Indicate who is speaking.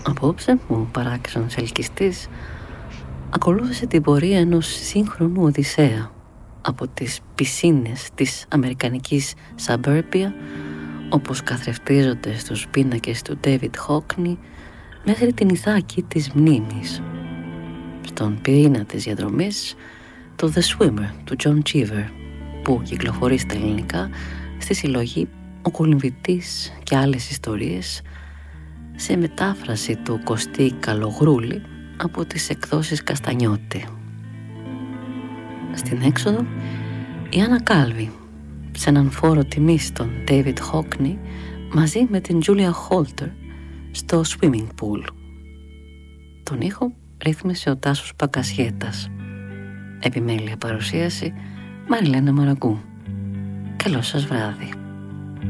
Speaker 1: Απόψε, ο παράξενος ελκυστής ακολούθησε την πορεία ενός σύγχρονου Οδυσσέα από τις πισίνες της αμερικανικής Suburbia, όπως καθρεφτίζονται στους πίνακες του David Hockney, μέχρι την Ιθάκη της μνήμης. Στον πυρήνα της διαδρομής, το The Swimmer του John Cheever, που κυκλοφορεί στα ελληνικά στη συλλογή «Ο Κολυμβητής και άλλες ιστορίες», σε μετάφραση του Κωστή Καλογρούλη από τις εκδόσεις Καστανιώτη. Στην έξοδο, η Άννα Κάλβη, σε έναν φόρο τιμής στον David Hockney, μαζί με την Julia Holter στο swimming pool. Τον ήχο ρύθμισε ο Τάσος Πακασιέτας. Επιμέλεια παρουσίαση Μαριλένα Μαραγκού. Καλό σας βράδυ.